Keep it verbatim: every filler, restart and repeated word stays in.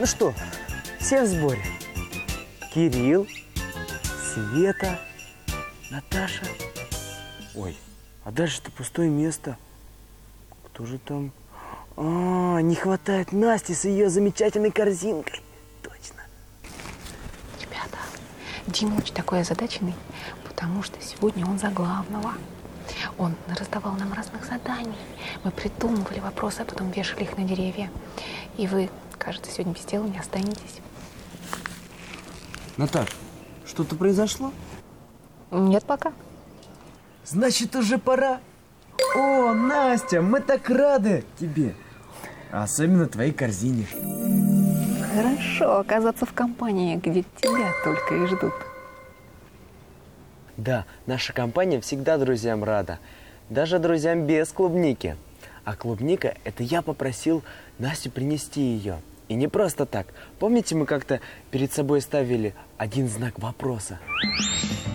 Ну что, все в сборе? Кирилл, Света, Наташа. Ой, а дальше-то пустое место. Кто же там? А, не хватает Насти с ее замечательной корзинкой. Точно. Ребята, Димыч такой озадаченный, потому что сегодня он за главного. Он раздавал нам разных заданий. Мы придумывали вопросы, а потом вешали их на деревья. И вы, кажется, сегодня без дела не останетесь. Наташ, что-то произошло? Нет пока. Значит, уже пора. О, Настя, мы так рады тебе. Особенно твоей корзине. Хорошо оказаться в компании, где тебя только и ждут. Да, наша компания всегда друзьям рада. Даже друзьям без клубники. А клубника – это я попросил Настю принести ее. И не просто так. Помните, мы как-то перед собой ставили один знак вопроса?